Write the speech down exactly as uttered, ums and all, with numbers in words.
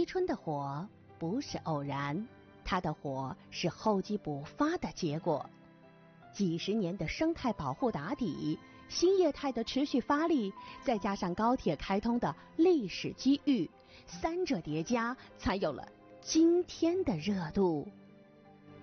春的火不是偶然，它的火是厚积薄发的结果。几十年的生态保护打底，新业态的持续发力，再加上高铁开通的历史机遇，三者叠加，才有了今天的热度。